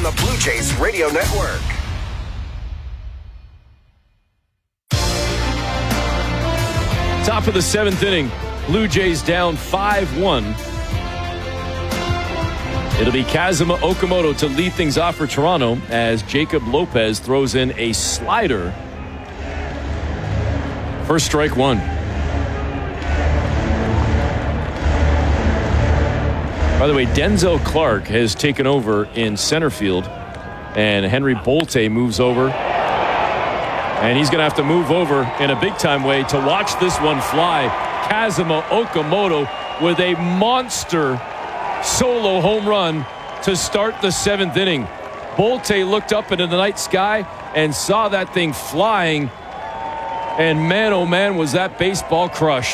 on the Blue Jays Radio Network. Top of the 7th inning, Blue Jays down 5-1. It'll be Kazuma Okamoto to lead things off for Toronto as Jacob Lopez throws in a slider. First strike one. By the way, Denzel Clark has taken over in center field, and Henry Bolte moves over. And he's going to have to move over in a big-time way to watch this one fly. Kazuma Okamoto with a monster solo home run to start the 7th inning. Bolte looked up into the night sky and saw that thing flying. And man, oh man, was that baseball crushed.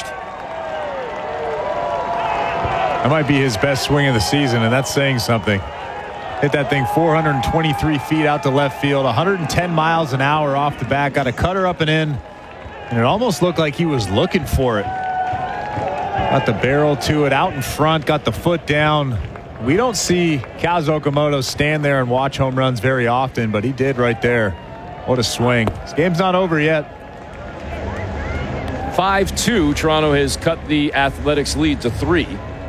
That might be his best swing of the season, and that's saying something. Hit that thing 423 feet out to left field, 110 miles an hour off the bat. Got a cutter up and in, and it almost looked like he was looking for it. Got the barrel to it out in front, got the foot down. We don't see Kaz Okamoto stand there and watch home runs very often, but he did right there. What a swing. This game's not over yet. 5-2, Toronto has cut the Athletics lead to 3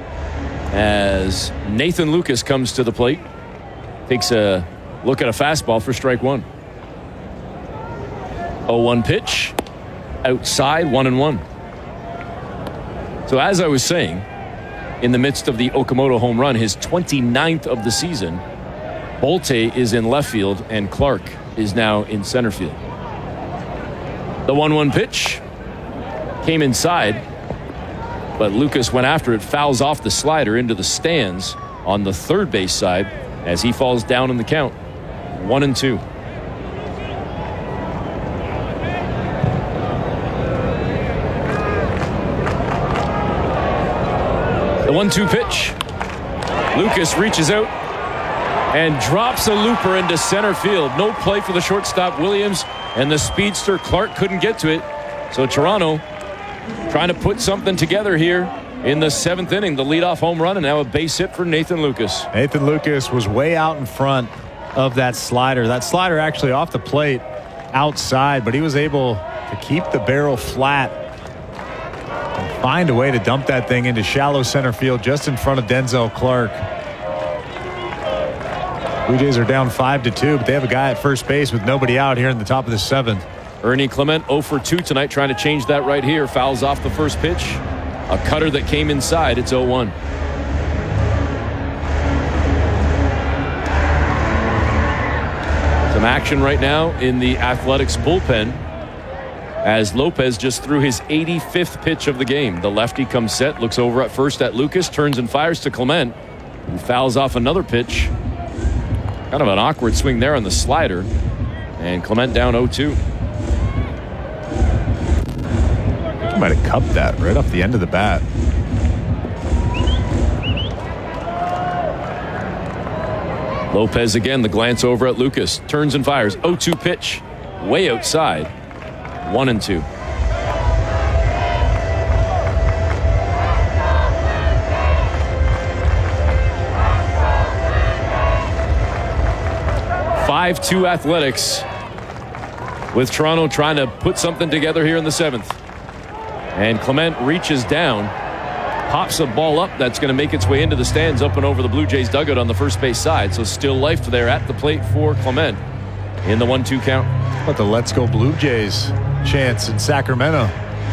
as Nathan Lucas comes to the plate. Takes a look at a fastball for strike one. 0-1 pitch. Outside, 1-1. So as I was saying, in the midst of the Okamoto home run, his 29th of the season, Bolte is in left field and Clark is now in center field. The 1-1 pitch came inside, but Lucas went after it, fouls off the slider into the stands on the third base side as he falls down in the count. 1-2. The 1-2 pitch. Lucas reaches out and drops a looper into center field. No play for the shortstop Williams, and the speedster Clark couldn't get to it. So Toronto trying to put something together here in the 7th inning. The leadoff home run and now a base hit for Nathan Lucas. Nathan Lucas was way out in front of that slider. That slider actually off the plate outside, but he was able to keep the barrel flat and find a way to dump that thing into shallow center field just in front of Denzel Clark. Blue Jays are down 5-2, but they have a guy at first base with nobody out here in the top of the 7th. Ernie Clement 0 for 2 tonight, trying to change that right here. Fouls off the first pitch. A cutter that came inside. It's 0-1. Some action right now in the Athletics bullpen as Lopez just threw his 85th pitch of the game. The lefty comes set, looks over at first at Lucas, turns and fires to Clement, who fouls off another pitch. Kind of an awkward swing there on the slider. And Clement down 0-2. He might have cupped that right off the end of the bat. Lopez again, the glance over at Lucas. Turns and fires. 0-2 pitch. Way outside. 1-2. (5-2) Athletics, with Toronto trying to put something together here in the 7th. And Clement reaches down, pops a ball up that's going to make its way into the stands up and over the Blue Jays dugout on the first base side. So still life there at the plate for Clement in the 1-2 count. But the Let's Go Blue Jays chants in Sacramento.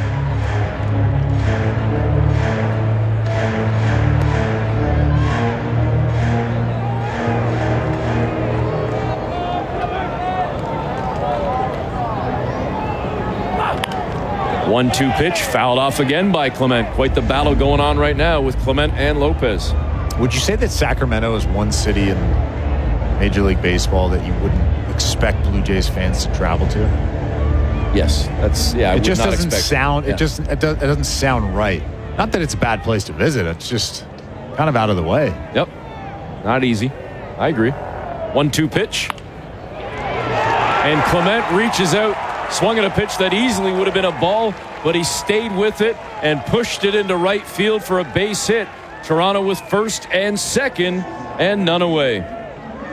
One-two pitch fouled off again by Clement. Quite the battle going on right now with Clement and Lopez. Would you say that Sacramento is one city in Major League Baseball that you wouldn't expect Blue Jays fans to travel to? Yes, that's it just doesn't sound. Yeah. It doesn't sound right. Not that it's a bad place to visit. It's just kind of out of the way. Yep, not easy. I agree. 1-2 pitch, and Clement reaches out. Swung at a pitch that easily would have been a ball, but he stayed with it and pushed it into right field for a base hit. Toronto with first and second, and none away.